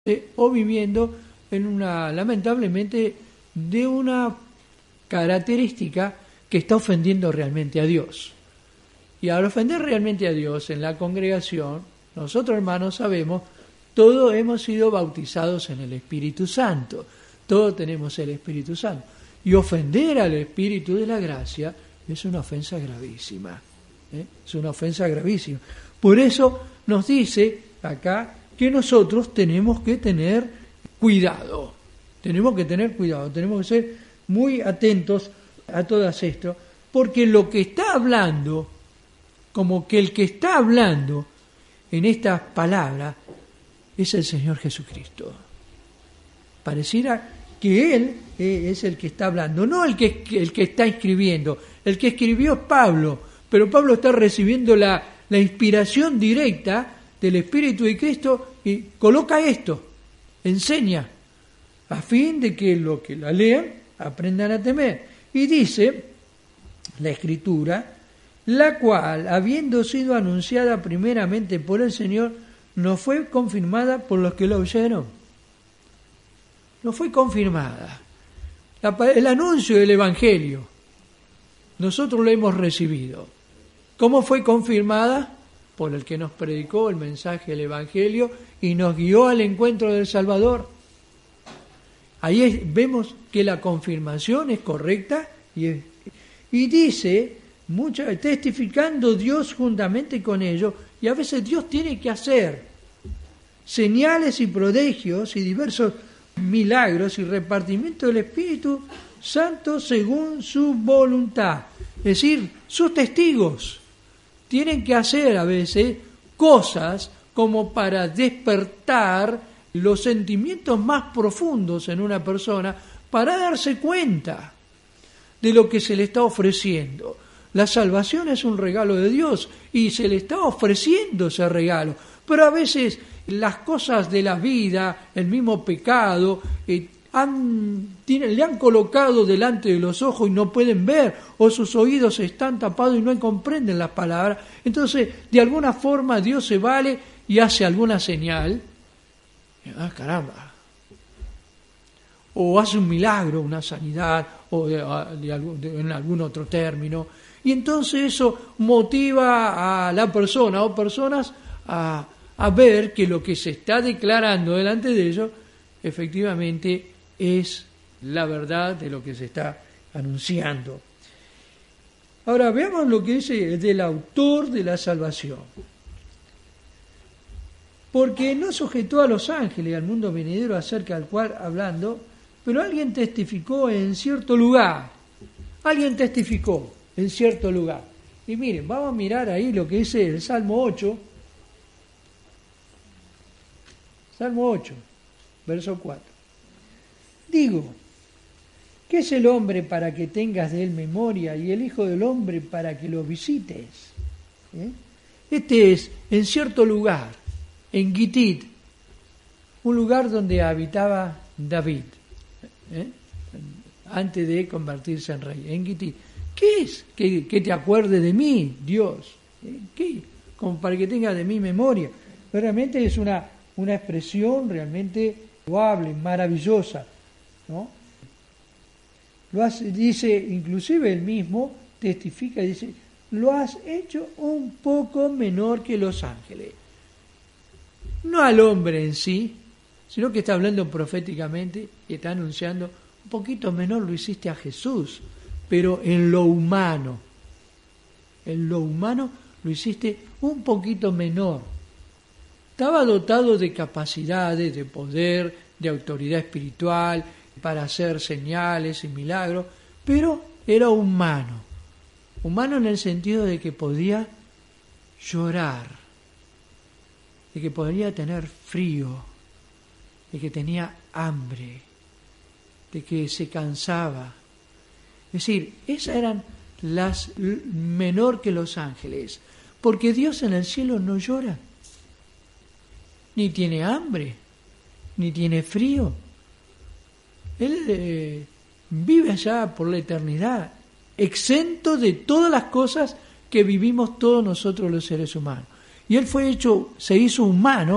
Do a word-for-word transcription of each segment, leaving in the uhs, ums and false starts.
o viviendo en una, lamentablemente, de una característica que está ofendiendo realmente a Dios. Y al ofender realmente a Dios en la congregación, nosotros, hermanos, sabemos, todos hemos sido bautizados en el Espíritu Santo, todos tenemos el Espíritu Santo. Y ofender al Espíritu de la gracia es una ofensa gravísima, ¿eh? Es una ofensa gravísima. Por eso nos dice acá que nosotros tenemos que tener cuidado, tenemos que tener cuidado, tenemos que ser muy atentos a todas esto, porque lo que está hablando, como que el que está hablando en estas palabras es el Señor Jesucristo. Pareciera que Él es el que está hablando, no el que, el que está escribiendo. El que escribió es Pablo, pero Pablo está recibiendo la, la inspiración directa del Espíritu de Cristo y coloca esto, enseña, a fin de que los que la lean aprendan a temer. Y dice la Escritura, la cual, habiendo sido anunciada primeramente por el Señor, no fue confirmada por los que la oyeron. No fue confirmada. La, el anuncio del Evangelio, nosotros lo hemos recibido. ¿Cómo fue confirmada? Por el que nos predicó el mensaje del Evangelio y nos guió al encuentro del Salvador. Ahí es, vemos que la confirmación es correcta y, es, y dice, mucho, testificando Dios juntamente con ellos, y a veces Dios tiene que hacer señales y prodigios y diversos milagros y repartimiento del Espíritu Santo según su voluntad. Es decir, sus testigos tienen que hacer a veces cosas como para despertar los sentimientos más profundos en una persona para darse cuenta de lo que se le está ofreciendo. La salvación es un regalo de Dios y se le está ofreciendo ese regalo, pero a veces las cosas de la vida, el mismo pecado, eh, han, tienen, le han colocado delante de los ojos y no pueden ver, o sus oídos están tapados y no comprenden las palabras. Entonces, de alguna forma Dios se vale y hace alguna señal. Ah, caramba. O hace un milagro, una sanidad, o de, de, de, en algún otro término. Y entonces eso motiva a la persona o personas a, a ver que lo que se está declarando delante de ellos efectivamente es la verdad de lo que se está anunciando. Ahora veamos lo que dice del autor de la salvación. Porque no sujetó a los ángeles al mundo venidero acerca del cual hablando, pero alguien testificó en cierto lugar. Alguien testificó en cierto lugar. Y miren, vamos a mirar ahí lo que dice el Salmo ocho. Salmo ocho, verso cuatro. Digo, ¿qué es el hombre para que tengas de él memoria y el hijo del hombre para que lo visites? ¿Eh? Este es en cierto lugar, en Gitit, un lugar donde habitaba David, ¿eh? antes de convertirse en rey, en Gitit. ¿Qué es? Que, que te acuerdes de mí, Dios. ¿Eh? ¿Qué? Como para que tengas de mí memoria. Realmente es una, una expresión realmente loable, maravillosa, ¿no? Lo hace, dice, inclusive él mismo testifica, dice, lo has hecho un poco menor que los ángeles. No al hombre en sí, sino que está hablando proféticamente y está anunciando, un poquito menor lo hiciste a Jesús, pero en lo humano, en lo humano lo hiciste un poquito menor. Estaba dotado de capacidades, de poder, de autoridad espiritual, para hacer señales y milagros, pero era humano. Humano en el sentido de que podía llorar, de que podía tener frío, de que tenía hambre, de que se cansaba. Es decir, esas eran las menor que los ángeles, porque Dios en el cielo no llora, ni tiene hambre, ni tiene frío. Él eh, vive allá por la eternidad, exento de todas las cosas que vivimos todos nosotros los seres humanos. Y Él fue hecho, se hizo humano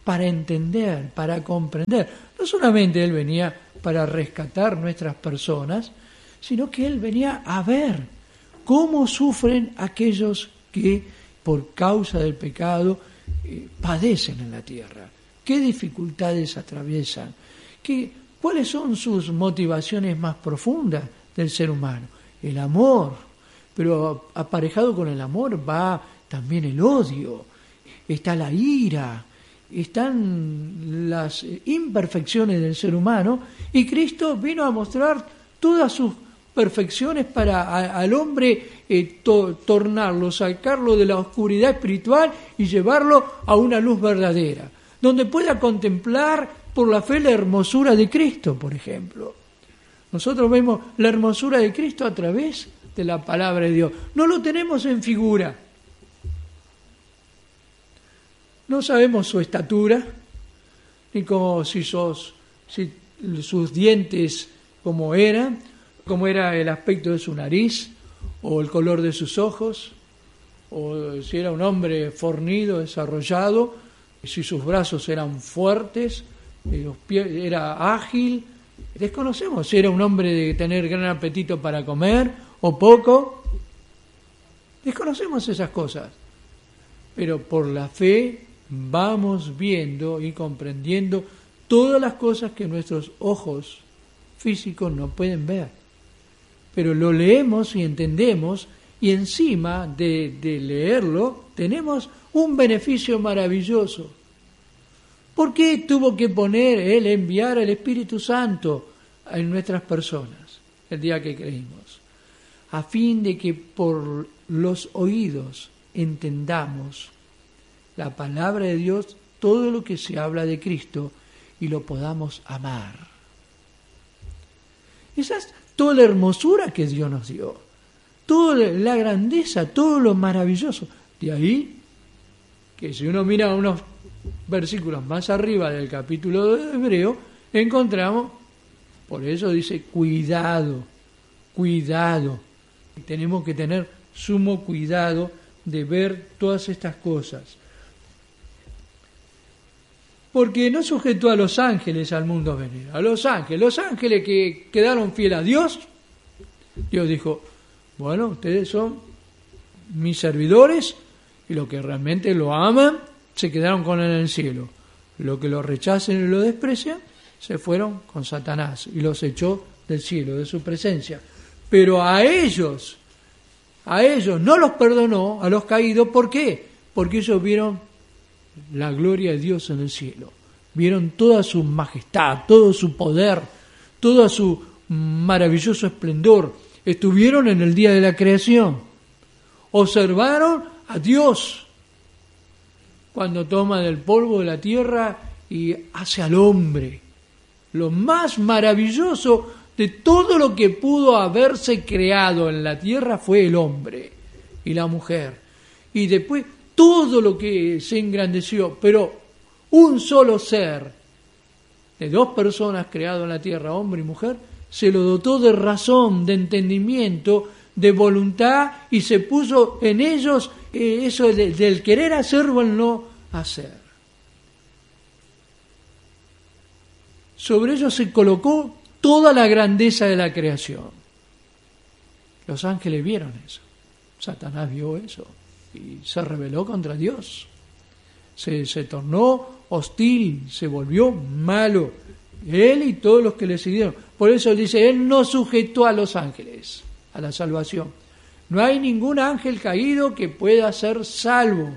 para entender, para comprender. No solamente Él venía para rescatar nuestras personas, sino que Él venía a ver cómo sufren aquellos que por causa del pecado eh, padecen en la tierra, qué dificultades atraviesan, qué, cuáles son sus motivaciones más profundas del ser humano. El amor, pero aparejado con el amor va también el odio, está la ira, están las imperfecciones del ser humano, y Cristo vino a mostrar todas sus perfecciones para a, al hombre eh, to, tornarlo, sacarlo de la oscuridad espiritual y llevarlo a una luz verdadera, donde pueda contemplar por la fe la hermosura de Cristo, por ejemplo. Nosotros vemos la hermosura de Cristo a través de la palabra de Dios. No lo tenemos en figura. No sabemos su estatura, ni cómo, si, sos, si sus dientes cómo eran, cómo era el aspecto de su nariz, o el color de sus ojos, o si era un hombre fornido, desarrollado, si sus brazos eran fuertes, los pies, era ágil. Desconocemos si era un hombre de tener gran apetito para comer o poco. Desconocemos esas cosas. Pero por la fe vamos viendo y comprendiendo todas las cosas que nuestros ojos físicos no pueden ver. Pero lo leemos y entendemos, y encima de, de leerlo tenemos un beneficio maravilloso. ¿Por qué tuvo que poner Él, enviar al Espíritu Santo en nuestras personas el día que creímos? A fin de que por los oídos entendamos la palabra de Dios, todo lo que se habla de Cristo, y lo podamos amar. Esa es toda la hermosura que Dios nos dio, toda la grandeza, todo lo maravilloso. De ahí que si uno mira unos versículos más arriba del capítulo de Hebreo, encontramos, por eso dice, cuidado, cuidado. Tenemos que tener sumo cuidado de ver todas estas cosas. Porque no sujetó a los ángeles al mundo venidero, a los ángeles, los ángeles que quedaron fieles a Dios. Dios dijo, bueno, ustedes son mis servidores, y los que realmente lo aman se quedaron con él en el cielo. Los que lo rechacen y lo desprecian se fueron con Satanás y los echó del cielo, de su presencia. Pero a ellos, a ellos no los perdonó, a los caídos. ¿Por qué? Porque ellos vieron la gloria de Dios en el cielo. Vieron toda su majestad, todo su poder, todo su maravilloso esplendor. Estuvieron en el día de la creación. Observaron a Dios cuando toma del polvo de la tierra y hace al hombre. Lo más maravilloso de todo lo que pudo haberse creado en la tierra fue el hombre y la mujer. Y después todo lo que se engrandeció, pero un solo ser de dos personas creado en la tierra, hombre y mujer, se lo dotó de razón, de entendimiento, de voluntad, y se puso en ellos eh, eso de, del querer hacer o el no hacer. Sobre ellos se colocó toda la grandeza de la creación. Los ángeles vieron eso. Satanás vio eso y se rebeló contra Dios. Se, se tornó hostil, se volvió malo. Él y todos los que le siguieron. Por eso dice, Él no sujetó a los ángeles a la salvación. No hay ningún ángel caído que pueda ser salvo.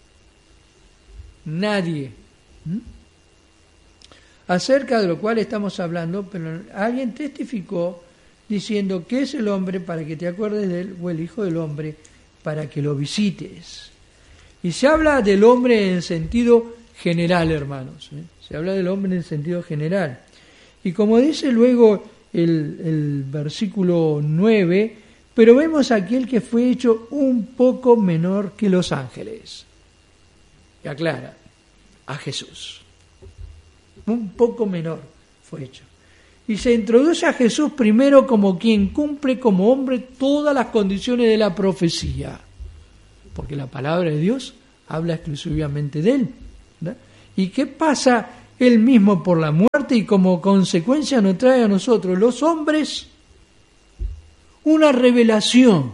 Nadie. ¿Mm? Acerca de lo cual estamos hablando, pero alguien testificó diciendo que es el hombre para que te acuerdes de él, o el Hijo del Hombre para que lo visites. Y se habla del hombre en sentido general, hermanos. ¿eh? Se habla del hombre en sentido general. Y como dice luego el, el versículo nueve, pero vemos a aquel que fue hecho un poco menor que los ángeles. Y aclara, a Jesús. Un poco menor fue hecho. Y se introduce a Jesús primero como quien cumple como hombre todas las condiciones de la profecía. Porque la palabra de Dios habla exclusivamente de él, ¿verdad? y que pasa Él mismo por la muerte y como consecuencia nos trae a nosotros, los hombres, una revelación,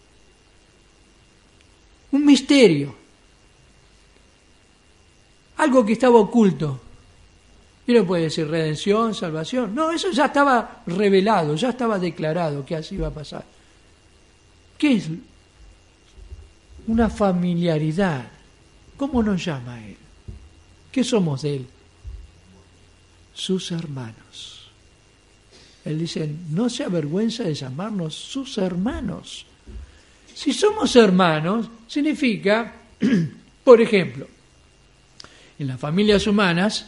un misterio, algo que estaba oculto. Y no puede decir redención, salvación. No, eso ya estaba revelado, ya estaba declarado que así iba a pasar. ¿Qué es? Una familiaridad. ¿Cómo nos llama Él? ¿Qué somos de Él? Sus hermanos. Él dice, no se avergüenza de llamarnos sus hermanos. Si somos hermanos, significa, por ejemplo, en las familias humanas,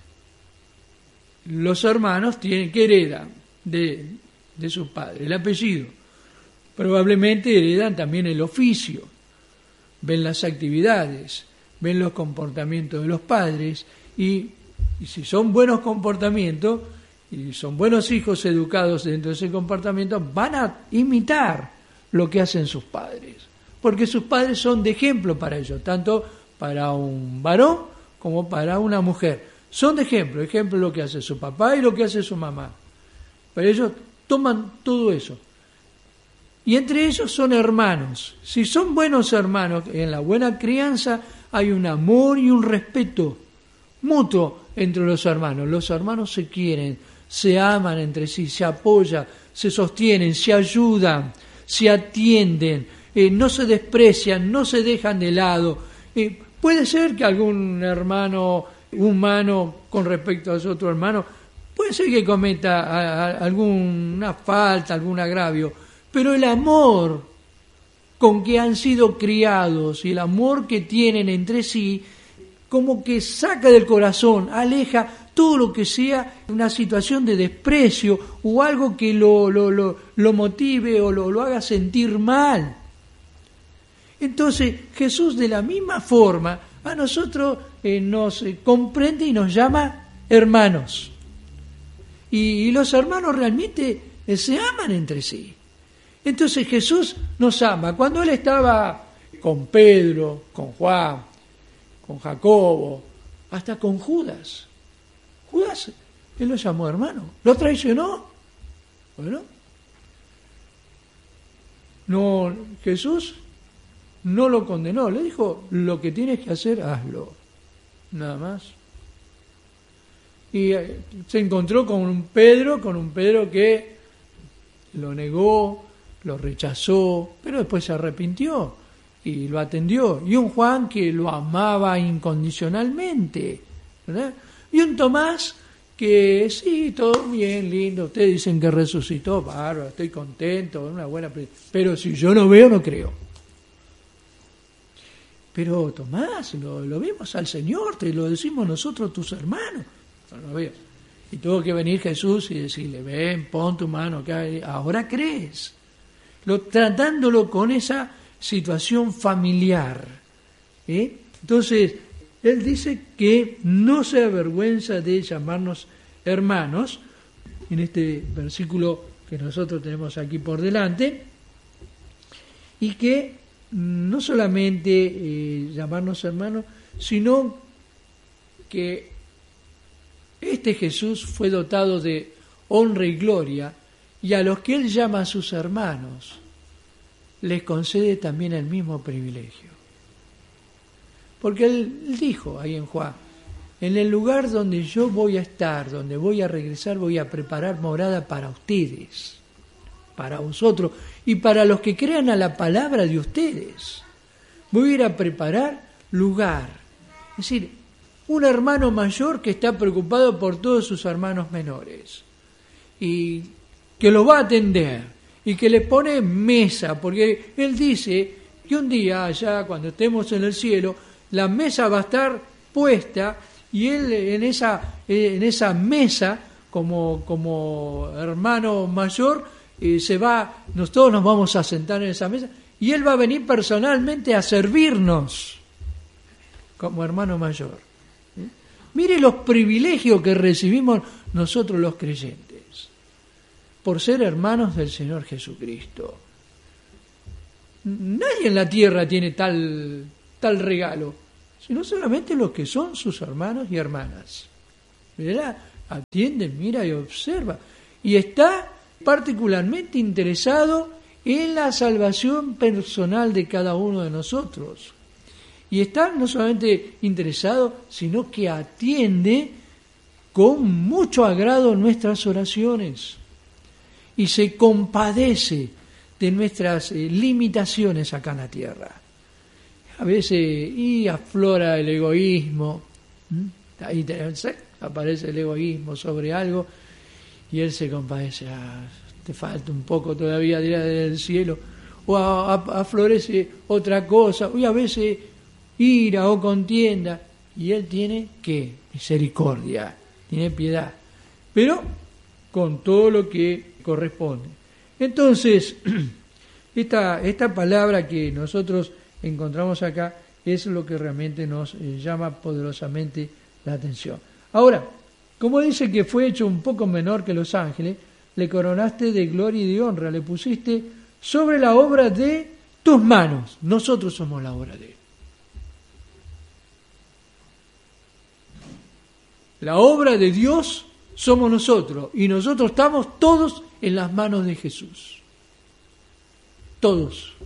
los hermanos tienen que heredan de, de sus padres, el apellido. Probablemente heredan también el oficio, ven las actividades, ven los comportamientos de los padres y, y si son buenos comportamientos y son buenos hijos educados dentro de ese comportamiento, van a imitar lo que hacen sus padres, porque sus padres son de ejemplo para ellos, tanto para un varón como para una mujer. Son de ejemplo, ejemplo lo que hace su papá y lo que hace su mamá. Pero ellos toman todo eso. Y entre ellos son hermanos. Si son buenos hermanos, en la buena crianza hay un amor y un respeto mutuo entre los hermanos. Los hermanos se quieren, se aman entre sí, se apoyan, se sostienen, se ayudan, se atienden, eh, no se desprecian, no se dejan de lado. Eh, puede ser que algún hermano humano con respecto a su otro hermano, puede ser que cometa a, a, alguna falta, algún agravio, pero el amor con que han sido criados y el amor que tienen entre sí, como que saca del corazón, aleja todo lo que sea una situación de desprecio o algo que lo, lo, lo, lo motive o lo, lo haga sentir mal. Entonces Jesús de la misma forma a nosotros eh, nos eh, comprende y nos llama hermanos. Y, y los hermanos realmente eh, se aman entre sí. Entonces Jesús nos ama. Cuando Él estaba con Pedro, con Juan, con Jacobo, hasta con Judas. Judas, Él lo llamó hermano. ¿Lo traicionó? Bueno. No, Jesús no lo condenó, le dijo, lo que tienes que hacer, hazlo, nada más. Y se encontró con un Pedro, con un Pedro que lo negó, lo rechazó, pero después se arrepintió y lo atendió. Y un Juan que lo amaba incondicionalmente, ¿verdad? Y un Tomás que sí, todo bien, lindo, ustedes dicen que resucitó, bárbaro, estoy contento, una buena, pero si yo no veo, no creo. Pero Tomás, lo, lo vimos al Señor, te lo decimos nosotros, tus hermanos. No lo veo. Y tuvo que venir Jesús y decirle, ven, pon tu mano acá, ahora crees. Lo, tratándolo con esa situación familiar. ¿eh? Entonces, Él dice que no se avergüenza de llamarnos hermanos, en este versículo que nosotros tenemos aquí por delante, y que no solamente eh, llamarnos hermanos, sino que este Jesús fue dotado de honra y gloria, y a los que Él llama a sus hermanos, les concede también el mismo privilegio. Porque Él dijo ahí en Juan, en el lugar donde yo voy a estar, donde voy a regresar, voy a preparar morada para ustedes, para vosotros y para los que crean a la palabra de ustedes. Voy a ir a preparar lugar. Es decir, un hermano mayor que está preocupado por todos sus hermanos menores y que los va a atender y que le pone mesa, porque Él dice que un día allá, cuando estemos en el cielo, la mesa va a estar puesta y Él en esa, en esa mesa, como, como hermano mayor, Eh, se va, nos, todos nos vamos a sentar en esa mesa y Él va a venir personalmente a servirnos como hermano mayor. ¿Eh? Mire los privilegios que recibimos nosotros los creyentes por ser hermanos del Señor Jesucristo. Nadie en la tierra tiene tal, tal regalo. sino solamente los que son sus hermanos y hermanas. ¿Verdad? Atiende, mira y observa. Y está particularmente interesado en la salvación personal de cada uno de nosotros. Y está no solamente interesado, sino que atiende con mucho agrado nuestras oraciones y se compadece de nuestras eh, limitaciones acá en la tierra. A veces y aflora el egoísmo, ¿Mm? ahí tenemos, aparece el egoísmo sobre algo y él se compadece, ah, te falta un poco todavía del cielo, o a, a, aflorece otra cosa, y a veces ira o contienda, y él tiene ¿qué? Misericordia, tiene piedad, pero con todo lo que corresponde. Entonces, esta, esta palabra que nosotros encontramos acá es lo que realmente nos eh, llama poderosamente la atención. Ahora, como dice que fue hecho un poco menor que los ángeles, le coronaste de gloria y de honra, le pusiste sobre la obra de tus manos. Nosotros somos la obra de él. La obra de Dios somos nosotros, y nosotros estamos todos en las manos de Jesús. Todos.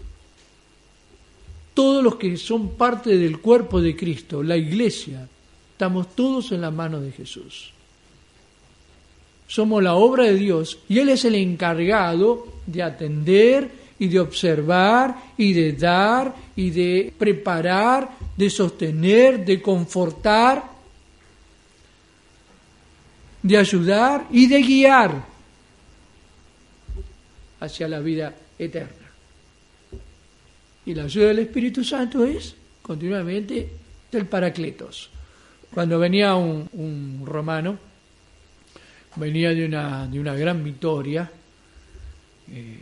Todos los que son parte del cuerpo de Cristo, la iglesia, estamos todos en las manos de Jesús. Somos la obra de Dios y Él es el encargado de atender y de observar y de dar y de preparar, de sostener, de confortar, de ayudar y de guiar hacia la vida eterna. Y la ayuda del Espíritu Santo es continuamente del Paracletos. Cuando venía un, un romano, venía de una, de una gran victoria eh,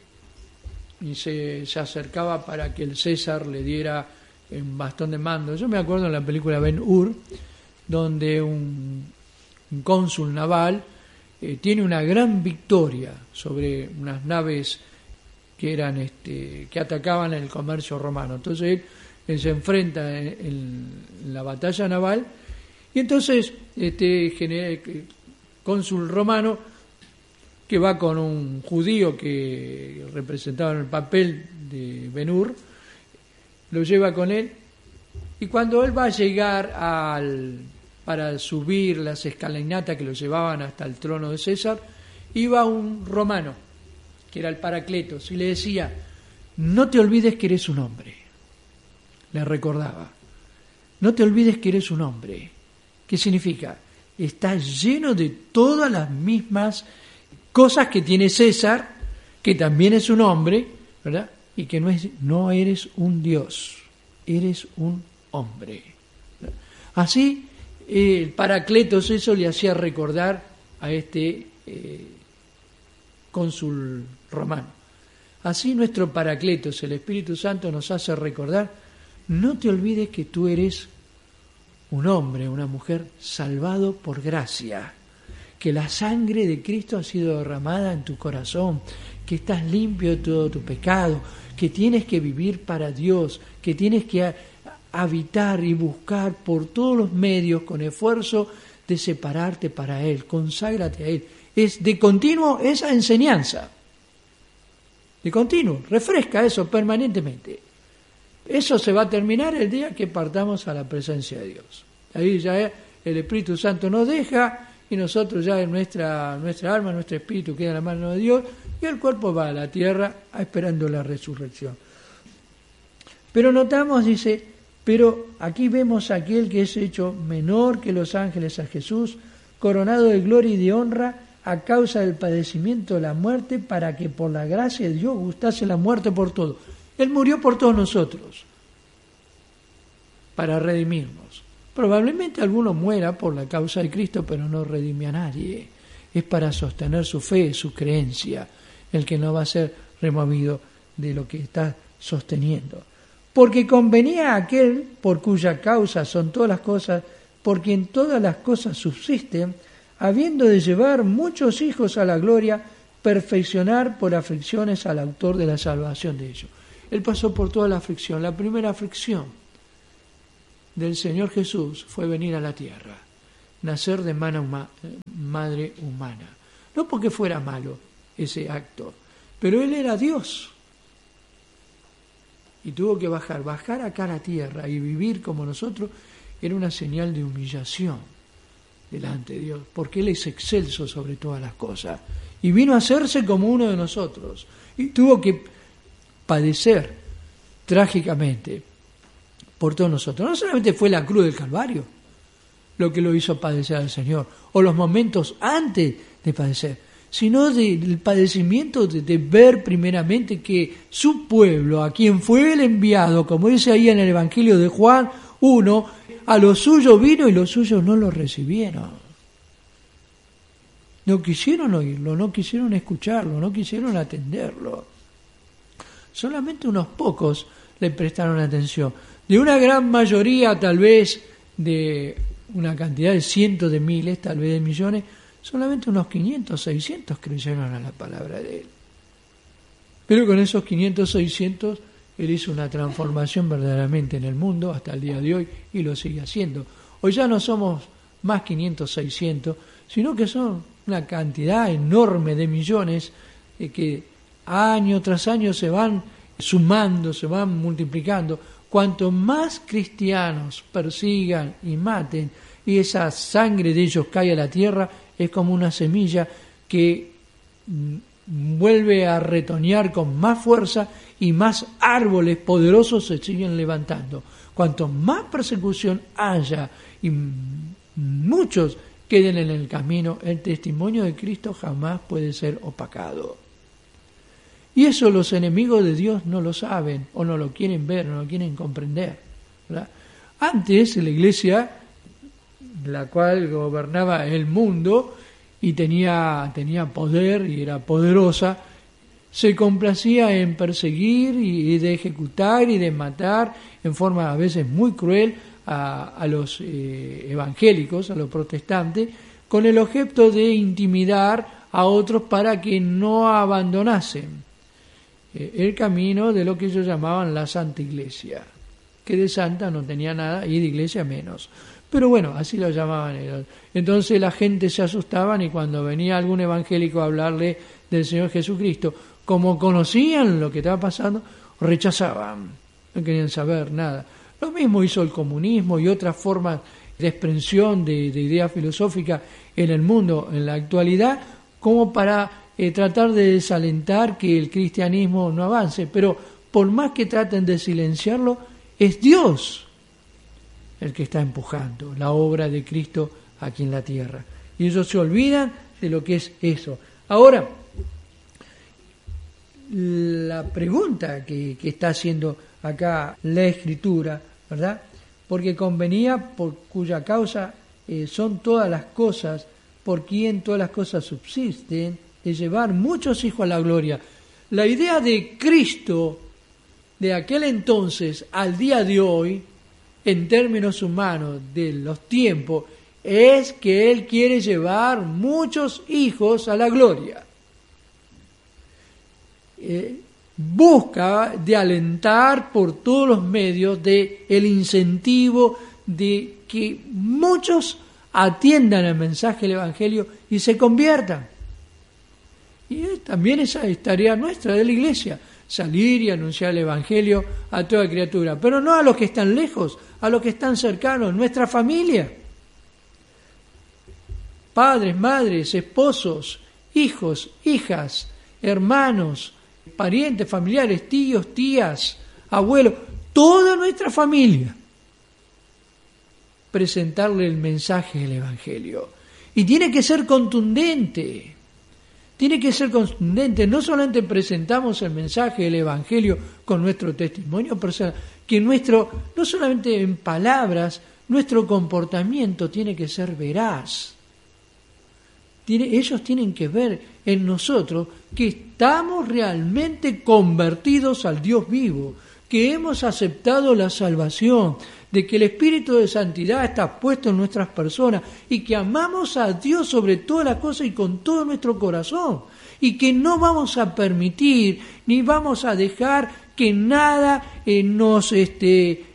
y se, se acercaba para que el César le diera un bastón de mando. Yo me acuerdo en la película Ben-Hur, donde un, un cónsul naval eh, tiene una gran victoria sobre unas naves que eran este, que atacaban el comercio romano. Entonces él, él se enfrenta en, en, en la batalla naval y entonces este general, cónsul romano que va con un judío que representaba en el papel de Ben-Hur, lo lleva con él y cuando él va a llegar al para subir las escalinatas que lo llevaban hasta el trono de César, iba un romano que era el Paracletos, y le decía, no te olvides que eres un hombre. Le recordaba, no te olvides que eres un hombre. ¿Qué significa? Estás lleno de todas las mismas cosas que tiene César, que también es un hombre, ¿verdad? Y que no, es, no eres un Dios, eres un hombre. ¿Verdad? Así, el Paracletos eso le hacía recordar a este eh, cónsul romano. Así nuestro Paracletos, el Espíritu Santo, nos hace recordar, no te olvides que tú eres un hombre, una mujer salvado por gracia, que la sangre de Cristo ha sido derramada en tu corazón, que estás limpio de todo tu pecado, que tienes que vivir para Dios, que tienes que habitar y buscar por todos los medios con esfuerzo de separarte para Él, conságrate a Él. Es de continuo esa enseñanza, de continuo, refresca eso permanentemente. Eso se va a terminar el día que partamos a la presencia de Dios. Ahí ya el Espíritu Santo nos deja y nosotros ya en nuestra, nuestra alma, nuestro espíritu queda en la mano de Dios y el cuerpo va a la tierra esperando la resurrección. Pero notamos, dice, pero aquí vemos a aquel que es hecho menor que los ángeles a Jesús, coronado de gloria y de honra a causa del padecimiento de la muerte, para que por la gracia de Dios gustase la muerte por todo. Él murió por todos nosotros, para redimirnos. Probablemente alguno muera por la causa de Cristo, pero no redime a nadie. Es para sostener su fe, su creencia, el que no va a ser removido de lo que está sosteniendo. Porque convenía a aquel por cuya causa son todas las cosas, por quien todas las cosas subsisten, habiendo de llevar muchos hijos a la gloria, perfeccionar por aflicciones al autor de la salvación de ellos. Él pasó por toda la aflicción. La primera aflicción del Señor Jesús fue venir a la tierra, nacer de mana huma- madre humana. No porque fuera malo ese acto, pero Él era Dios. Y tuvo que bajar, bajar acá a la tierra y vivir como nosotros era una señal de humillación delante de Dios, porque Él es excelso sobre todas las cosas. Y vino a hacerse como uno de nosotros. Y tuvo que padecer trágicamente por todos nosotros. No solamente fue la cruz del Calvario lo que lo hizo padecer al Señor, o los momentos antes de padecer, sino de, del padecimiento de, de ver primeramente que su pueblo, a quien fue el enviado, como dice ahí en el Evangelio de Juan uno, a los suyos vino y los suyos no lo recibieron. No quisieron oírlo, no quisieron escucharlo, no quisieron atenderlo. Solamente unos pocos le prestaron atención. De una gran mayoría, tal vez de una cantidad de cientos de miles, tal vez de millones, solamente unos quinientos, seiscientos creyeron a la palabra de Él. Pero con esos quinientos, seiscientos, Él hizo una transformación verdaderamente en el mundo hasta el día de hoy y lo sigue haciendo. Hoy ya no somos más quinientos, seiscientos, sino que son una cantidad enorme de millones eh, que año tras año se van sumando, se van multiplicando. Cuanto más cristianos persigan y maten, y esa sangre de ellos cae a la tierra, es como una semilla que vuelve a retoñar con más fuerza y más árboles poderosos se siguen levantando. Cuanto más persecución haya y muchos queden en el camino, el testimonio de Cristo jamás puede ser opacado. Y eso los enemigos de Dios no lo saben, o no lo quieren ver, no lo quieren comprender, ¿verdad? Antes la iglesia, la cual gobernaba el mundo y tenía, tenía poder y era poderosa, se complacía en perseguir y de ejecutar y de matar en forma a veces muy cruel a, a los eh, evangélicos, a los protestantes, con el objeto de intimidar a otros para que no abandonasen el camino de lo que ellos llamaban la Santa Iglesia, que de santa no tenía nada y de iglesia menos. Pero bueno, así lo llamaban ellos. Entonces la gente se asustaban y cuando venía algún evangélico a hablarle del Señor Jesucristo, como conocían lo que estaba pasando, rechazaban, no querían saber nada. Lo mismo hizo el comunismo y otras formas de expresión de, de ideas filosóficas en el mundo en la actualidad, como para Eh, tratar de desalentar que el cristianismo no avance, pero por más que traten de silenciarlo, es Dios el que está empujando la obra de Cristo aquí en la tierra. Y ellos se olvidan de lo que es eso. Ahora, la pregunta que, que está haciendo acá la Escritura, ¿verdad? Porque convenía, por cuya causa eh, son todas las cosas, por quien todas las cosas subsisten, de llevar muchos hijos a la gloria. La idea de Cristo de aquel entonces al día de hoy, en términos humanos de los tiempos, es que Él quiere llevar muchos hijos a la gloria. Eh, busca de alentar por todos los medios de el incentivo de que muchos atiendan el mensaje del Evangelio y se conviertan. Y también esa es tarea nuestra de la Iglesia, salir y anunciar el Evangelio a toda criatura, pero no a los que están lejos, a los que están cercanos, nuestra familia. Padres, madres, esposos, hijos, hijas, hermanos, parientes, familiares, tíos, tías, abuelos, toda nuestra familia. Presentarle el mensaje del Evangelio. Y tiene que ser contundente. Tiene que ser contundente, no solamente presentamos el mensaje del Evangelio con nuestro testimonio personal, que nuestro, no solamente en palabras, nuestro comportamiento tiene que ser veraz. Tiene, ellos tienen que ver en nosotros que estamos realmente convertidos al Dios vivo, que hemos aceptado la salvación, de que el Espíritu de Santidad está puesto en nuestras personas y que amamos a Dios sobre todas las cosas y con todo nuestro corazón y que no vamos a permitir ni vamos a dejar que nada eh, nos este,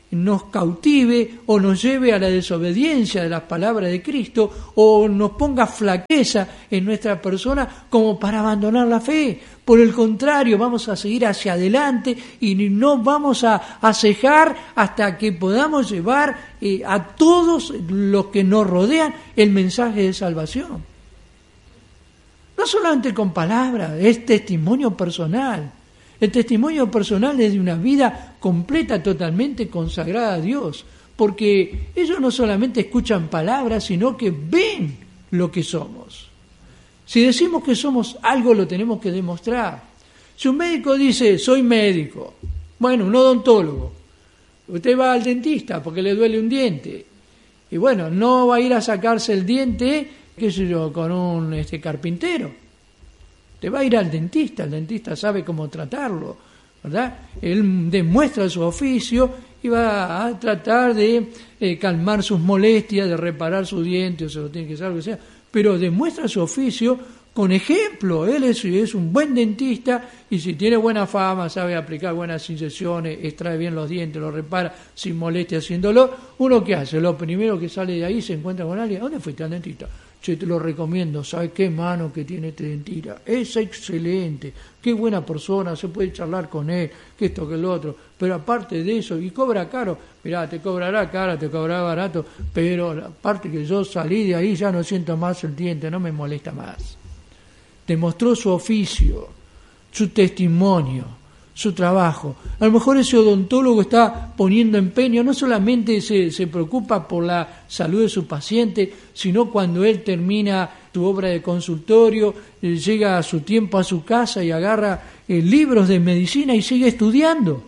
nos cautive o nos lleve a la desobediencia de las palabras de Cristo o nos ponga flaqueza en nuestra persona como para abandonar la fe. Por el contrario, vamos a seguir hacia adelante y no vamos a, a cejar hasta que podamos llevar eh, a todos los que nos rodean el mensaje de salvación. No solamente con palabras, es testimonio personal. El testimonio personal es de una vida completa, totalmente consagrada a Dios, porque ellos no solamente escuchan palabras, sino que ven lo que somos. Si decimos que somos algo, lo tenemos que demostrar. Si un médico dice, soy médico, bueno, un odontólogo, usted va al dentista porque le duele un diente, y bueno, no va a ir a sacarse el diente, qué sé yo, con un este, carpintero. Te va a ir al dentista, el dentista sabe cómo tratarlo, ¿verdad? Él demuestra su oficio y va a tratar de eh, calmar sus molestias, de reparar su diente, o se lo tiene que hacer, lo que sea, pero demuestra su oficio con ejemplo. Él es, es un buen dentista y si tiene buena fama, sabe aplicar buenas inyecciones, extrae bien los dientes, los repara sin molestia, sin dolor. ¿Uno qué hace? Lo primero que sale de ahí se encuentra con alguien. ¿A dónde fuiste al dentista? Che, te lo recomiendo, ¿sabes qué mano que tiene este dentista? Es excelente, qué buena persona, se puede charlar con él, que esto, que lo otro. Pero aparte de eso, y cobra caro, mirá, te cobrará caro, te cobrará barato, pero aparte que yo salí de ahí ya no siento más el diente, no me molesta más. Demostró su oficio, su testimonio, su trabajo. A lo mejor ese odontólogo está poniendo empeño, no solamente se, se preocupa por la salud de su paciente, sino cuando él termina su obra de consultorio, eh, llega a su tiempo a su casa y agarra eh, libros de medicina y sigue estudiando.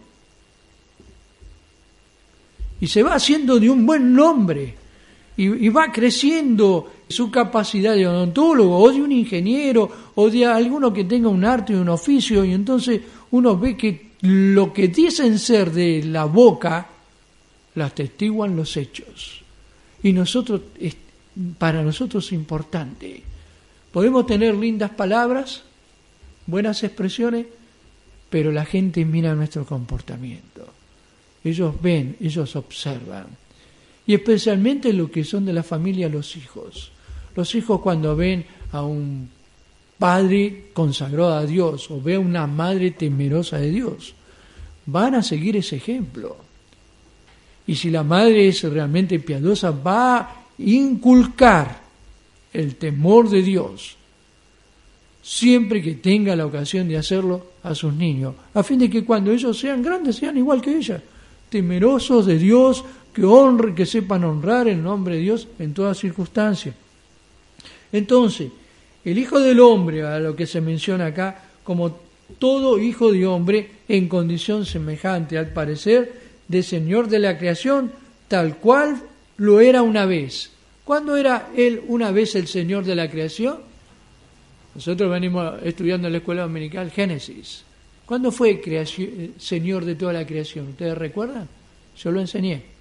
Y se va haciendo de un buen nombre y, y va creciendo su capacidad de odontólogo o de un ingeniero o de alguno que tenga un arte y un oficio, y entonces uno ve que lo que dicen ser de la boca las testiguan los hechos. Y nosotros, para nosotros es importante. Podemos tener lindas palabras, buenas expresiones, pero la gente mira nuestro comportamiento. Ellos ven, ellos observan. Y especialmente lo que son de la familia, los hijos. Los hijos cuando ven a un padre consagrado a Dios o ve a una madre temerosa de Dios, van a seguir ese ejemplo. Y si la madre es realmente piadosa, va a inculcar el temor de Dios siempre que tenga la ocasión de hacerlo a sus niños, a fin de que cuando ellos sean grandes sean igual que ella, temerosos de Dios, que honren, que sepan honrar el nombre de Dios en todas circunstancias. Entonces, el Hijo del Hombre, a lo que se menciona acá, como todo hijo de hombre, en condición semejante, al parecer, de Señor de la creación, tal cual lo era una vez. ¿Cuándo era Él una vez el Señor de la creación? Nosotros venimos estudiando en la escuela dominical Génesis. ¿Cuándo fue creación, Señor de toda la creación? ¿Ustedes recuerdan? Yo lo enseñé.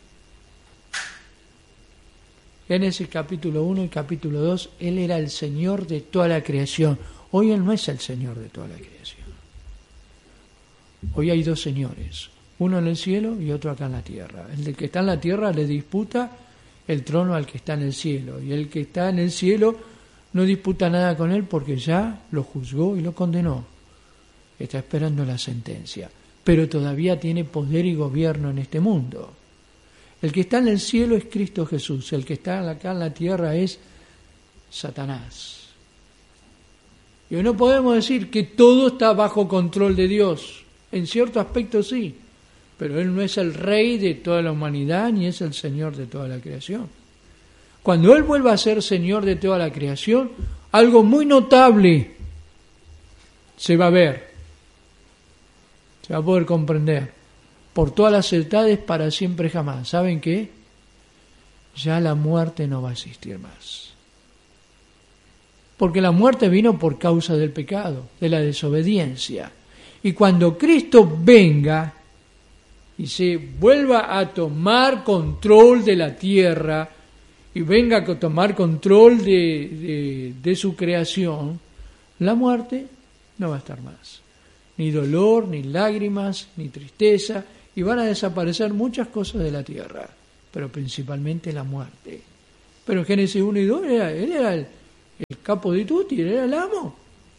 Génesis capítulo uno y capítulo dos, Él era el Señor de toda la creación. Hoy Él no es el Señor de toda la creación. Hoy hay dos señores, uno en el cielo y otro acá en la tierra. El que está en la tierra le disputa el trono al que está en el cielo, y el que está en el cielo no disputa nada con Él porque ya lo juzgó y lo condenó. Está esperando la sentencia, pero todavía tiene poder y gobierno en este mundo. El que está en el cielo es Cristo Jesús, el que está acá en la tierra es Satanás. Y no podemos decir que todo está bajo control de Dios. En cierto aspecto sí, pero Él no es el rey de toda la humanidad ni es el Señor de toda la creación. Cuando Él vuelva a ser Señor de toda la creación, algo muy notable se va a ver, se va a poder comprender. Por todas las edades, para siempre jamás. ¿Saben qué? Ya la muerte no va a existir más. Porque la muerte vino por causa del pecado, de la desobediencia. Y cuando Cristo venga y se vuelva a tomar control de la tierra y venga a tomar control de, de, de su creación, la muerte no va a estar más. Ni dolor, ni lágrimas, ni tristeza. y van a desaparecer muchas cosas de la tierra, pero principalmente la muerte. Pero en Génesis uno y dos, era, él era el, el capo de tutti, él era el amo.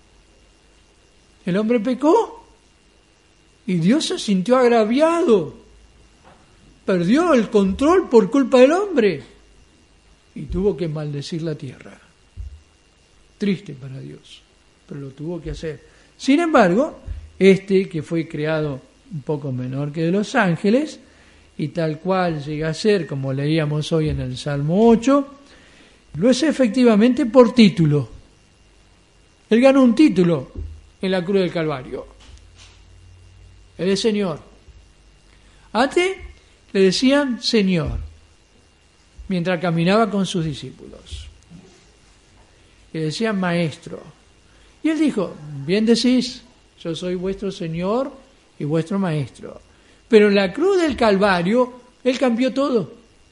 El hombre pecó y Dios se sintió agraviado, perdió el control por culpa del hombre y tuvo que maldecir la tierra. Triste para Dios, pero lo tuvo que hacer. Sin embargo, este que fue creado un poco menor que de los ángeles, y tal cual llega a ser, como leíamos hoy en el Salmo ocho, lo es efectivamente por título. Él ganó un título en la cruz del Calvario. Él es Señor. Antes le decían Señor, mientras caminaba con sus discípulos. Le decían Maestro. Y él dijo, bien decís, yo soy vuestro Señor y vuestro Maestro. Pero en la cruz del Calvario, Él cambió todo.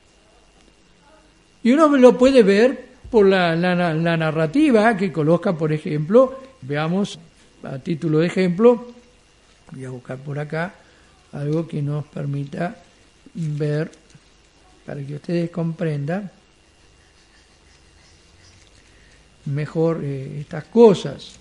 Y uno lo puede ver por la, la, la narrativa que coloca, por ejemplo, veamos a título de ejemplo, voy a buscar por acá algo que nos permita ver, para que ustedes comprendan mejor eh, estas cosas.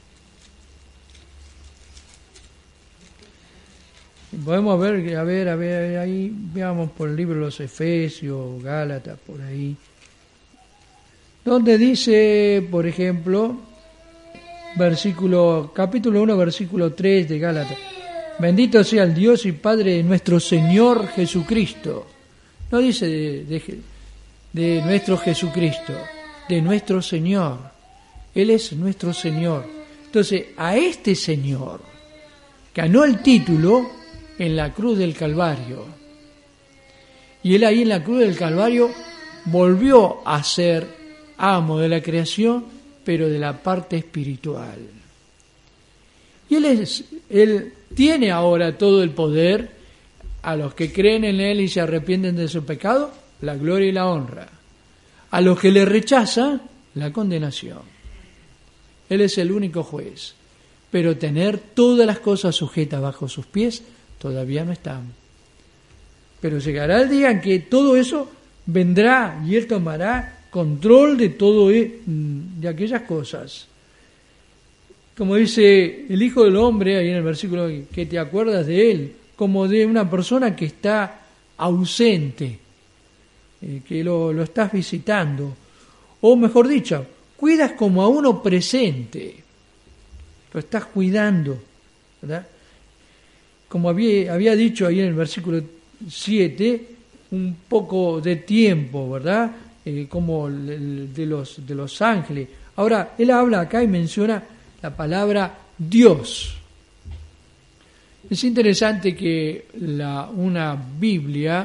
Podemos ver, a ver, a ver, ahí, veamos por el libro de los Efesios, Gálatas, por ahí, donde dice, por ejemplo, versículo, capítulo uno, versículo tres de Gálatas, bendito sea el Dios y Padre de nuestro Señor Jesucristo. No dice de, de, de nuestro Jesucristo, de nuestro Señor. Él es nuestro Señor. Entonces, a este Señor, ganó el título en la cruz del Calvario. Y él ahí en la cruz del Calvario volvió a ser amo de la creación, pero de la parte espiritual. Y él, es, él tiene ahora todo el poder. A los que creen en él y se arrepienten de su pecado, la gloria y la honra. A los que le rechazan, la condenación. Él es el único juez. Pero tener todas las cosas sujetas bajo sus pies, todavía no están. Pero llegará el día en que todo eso vendrá y Él tomará control de todo, de aquellas cosas. Como dice el Hijo del Hombre, ahí en el versículo que te acuerdas de Él, como de una persona que está ausente, eh, que lo, lo estás visitando. O mejor dicho, cuidas como a uno presente. Lo estás cuidando, ¿verdad? Como había, había dicho ahí en el versículo siete, un poco de tiempo, ¿verdad? Eh, como el, de, los, de los ángeles. Ahora, él habla acá y menciona la palabra Dios. Es interesante que la, una Biblia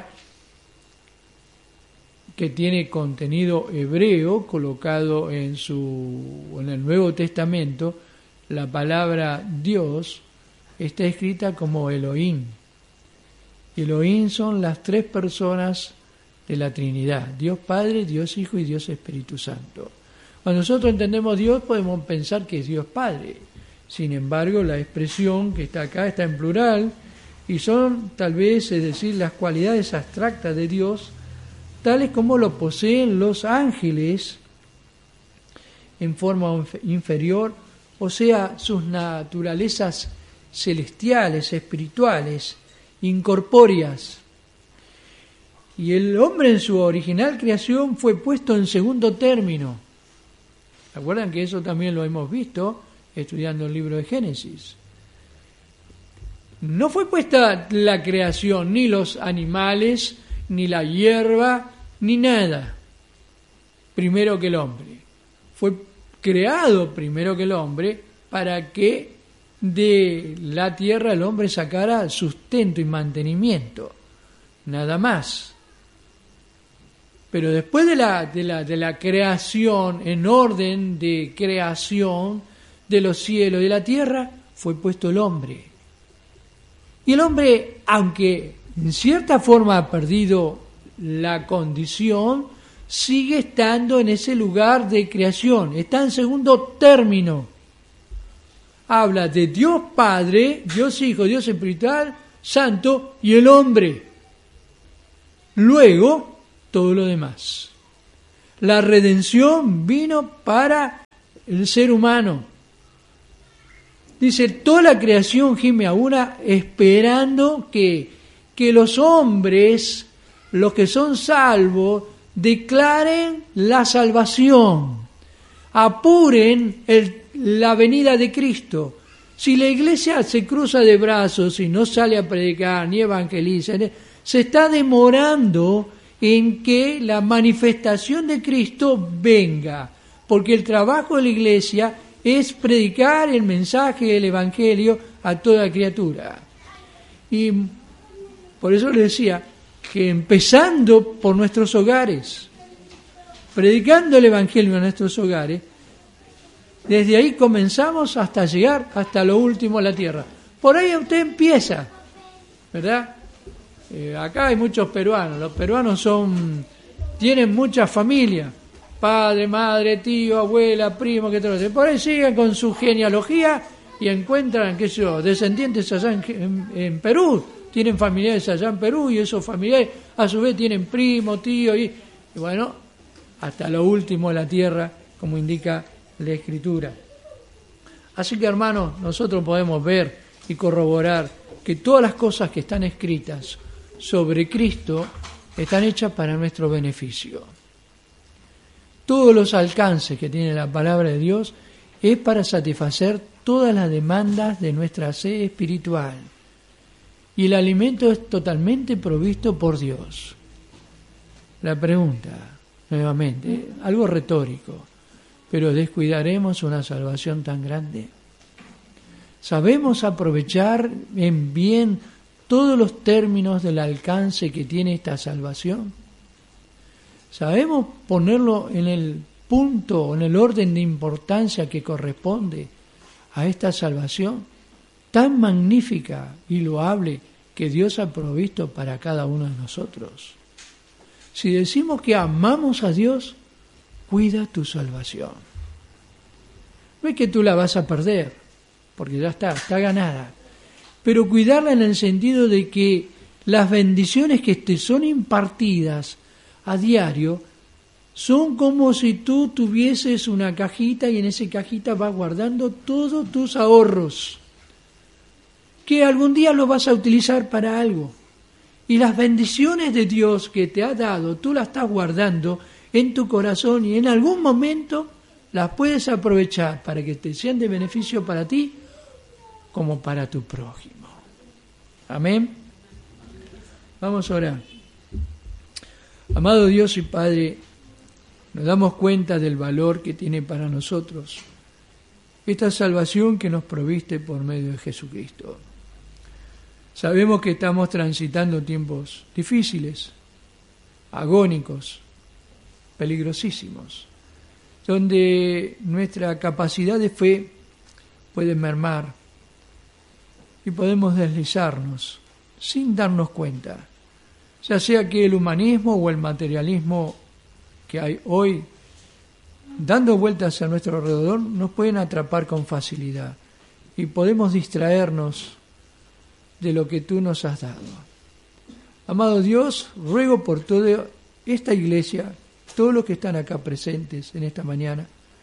que tiene contenido hebreo colocado en, su, en el Nuevo Testamento, la palabra Dios está escrita como Elohim. Elohim son las tres personas de la Trinidad, Dios Padre, Dios Hijo y Dios Espíritu Santo. Cuando nosotros entendemos Dios podemos pensar que es Dios Padre. Sin embargo, la expresión que está acá está en plural y son tal vez, es decir, las cualidades abstractas de Dios, tales como lo poseen los ángeles en forma inferior, o sea, sus naturalezas celestiales, espirituales, incorpóreas. Y el hombre en su original creación fue puesto en segundo término. ¿Se acuerdan que eso también lo hemos visto estudiando el libro de Génesis? No fue puesta la creación, ni los animales, ni la hierba, ni nada, primero que el hombre. Fue creado primero que el hombre para que de la tierra el hombre sacara sustento y mantenimiento, nada más. Pero después de la, de la, de la creación, en orden de creación de los cielos y de la tierra, fue puesto el hombre. Y el hombre, aunque en cierta forma ha perdido la condición, sigue estando en ese lugar de creación, está en segundo término. Habla de Dios Padre, Dios Hijo, Dios Espiritual, santo y el hombre. Luego, todo lo demás. La redención vino para el ser humano. Dice, toda la creación gime a una esperando que, que los hombres, los que son salvos, declaren la salvación, apuren el, la venida de Cristo. Si la iglesia se cruza de brazos y no sale a predicar ni evangeliza, se está demorando en que la manifestación de Cristo venga, porque el trabajo de la iglesia es predicar el mensaje del evangelio a toda criatura. Y por eso le decía que empezando por nuestros hogares, predicando el evangelio a nuestros hogares, desde ahí comenzamos hasta llegar hasta lo último a la tierra. Por ahí usted empieza, ¿verdad? Eh, acá hay muchos peruanos. Los peruanos son tienen muchas familias. Padre, madre, tío, abuela, primo, que todo. Por ahí siguen con su genealogía y encuentran, qué sé yo, descendientes allá en, en, en Perú. Tienen familiares allá en Perú y esos familiares a su vez tienen primo, tío y, y bueno, hasta lo último de la tierra, como indica la Escritura. Así que, hermanos, nosotros podemos ver y corroborar que todas las cosas que están escritas sobre Cristo están hechas para nuestro beneficio. Todos los alcances que tiene la palabra de Dios es para satisfacer todas las demandas de nuestra sed espiritual. Y el alimento es totalmente provisto por Dios. La pregunta, nuevamente, algo retórico, pero ¿descuidaremos una salvación tan grande? ¿Sabemos aprovechar en bien todos los términos del alcance que tiene esta salvación? ¿Sabemos ponerlo en el punto, en el orden de importancia que corresponde a esta salvación tan magnífica y loable que Dios ha provisto para cada uno de nosotros? Si decimos que amamos a Dios, cuida tu salvación. No es que tú la vas a perder, porque ya está, está ganada, pero cuidarla en el sentido de que las bendiciones que te son impartidas a diario son como si tú tuvieses una cajita y en esa cajita vas guardando todos tus ahorros, que algún día lo vas a utilizar para algo. Y las bendiciones de Dios que te ha dado, tú las estás guardando en tu corazón y en algún momento las puedes aprovechar para que te sean de beneficio para ti como para tu prójimo. Amén. Vamos a orar. Amado Dios y Padre, nos damos cuenta del valor que tiene para nosotros esta salvación que nos proviste por medio de Jesucristo. Sabemos que estamos transitando tiempos difíciles, agónicos, peligrosísimos, donde nuestra capacidad de fe puede mermar y podemos deslizarnos sin darnos cuenta, ya sea que el humanismo o el materialismo que hay hoy dando vueltas a nuestro alrededor nos pueden atrapar con facilidad y podemos distraernos de lo que tú nos has dado. Amado Dios, ruego por toda esta iglesia, todos los que están acá presentes en esta mañana,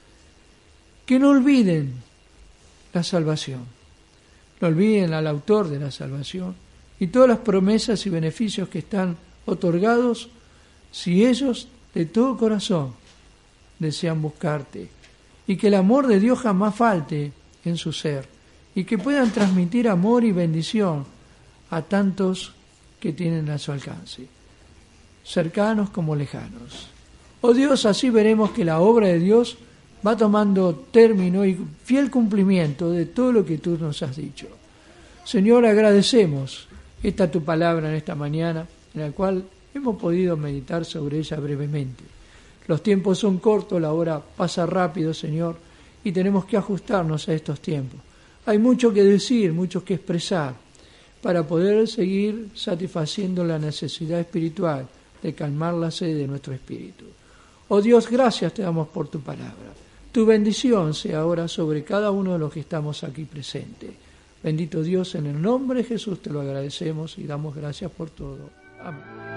que no olviden la salvación, no olviden al autor de la salvación y todas las promesas y beneficios que están otorgados si ellos de todo corazón desean buscarte, y que el amor de Dios jamás falte en su ser, y que puedan transmitir amor y bendición a tantos que tienen a su alcance, cercanos como lejanos. Oh Dios, así veremos que la obra de Dios va tomando término y fiel cumplimiento de todo lo que tú nos has dicho. Señor, agradecemos esta tu palabra en esta mañana, en la cual hemos podido meditar sobre ella brevemente. Los tiempos son cortos, la hora pasa rápido, Señor, y tenemos que ajustarnos a estos tiempos. Hay mucho que decir, mucho que expresar, para poder seguir satisfaciendo la necesidad espiritual de calmar la sed de nuestro espíritu. Oh Dios, gracias te damos por tu palabra. Tu bendición sea ahora sobre cada uno de los que estamos aquí presentes. Bendito Dios, en el nombre de Jesús te lo agradecemos y damos gracias por todo. Amén.